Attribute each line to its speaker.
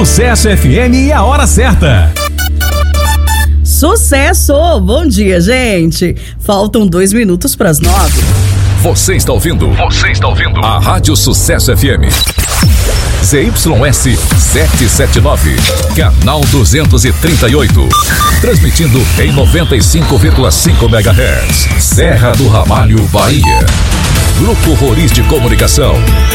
Speaker 1: Sucesso FM e a hora certa.
Speaker 2: Sucesso! Bom dia, gente. Faltam 2 minutos para as 9.
Speaker 3: Você está ouvindo a Rádio Sucesso FM. ZYS 779, canal 238. Transmitindo em 95,5 MHz. Serra do Ramalho, Bahia. Grupo Roriz de Comunicação.